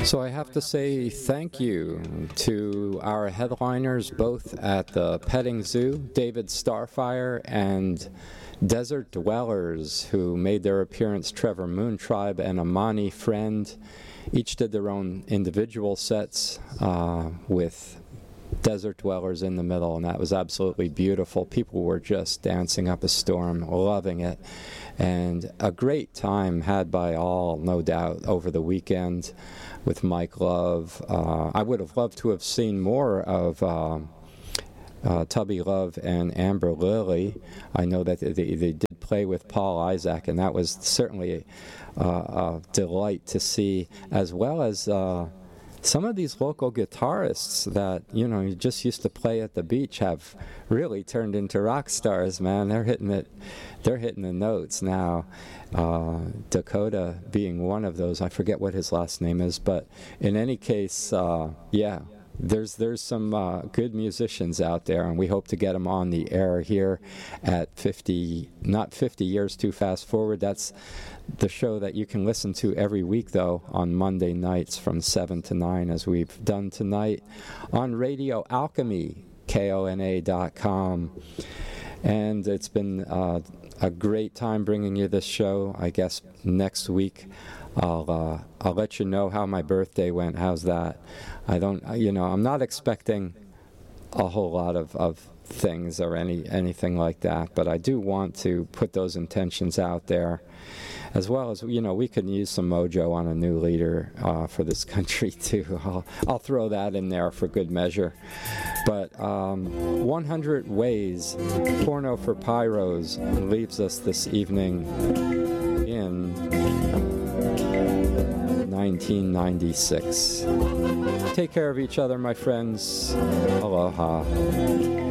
So I have to say thank you to our headliners, both at the Petting Zoo, David Starfire and Desert Dwellers, who made their appearance, Trevor Moontribe and Amani Friend. Each did their own individual sets with Desert Dwellers in the middle, and that was absolutely beautiful. People were just dancing up a storm, loving it. And a great time had by all, no doubt, over the weekend with Mike Love. I would have loved to have seen more of Tubby Love and Amber Lilly. I know that they did play with Paul Isaac, and that was certainly a delight to see, as well as some of these local guitarists that, you know, you just used to play at the beach have really turned into rock stars, man. They're hitting the notes now. Dakota being one of those. I forget what his last name is, but in any case, yeah, there's some good musicians out there, and we hope to get them on the air here at 50, not 50 years too fast forward. That's the show that you can listen to every week, though, on Monday nights from 7 to 9, as we've done tonight, on Radio Alchemy, KONA.com. And it's been a great time bringing you this show. I guess next week I'll let you know how my birthday went. How's that? I'm not expecting a whole lot of things or anything like that, but I do want to put those intentions out there, as well as, you know, we could use some mojo on a new leader for this country too. I'll throw that in there for good measure. But 100 Ways, Porno for Pyros, leaves us this evening in 1996. Take care of each other, my friends. Aloha.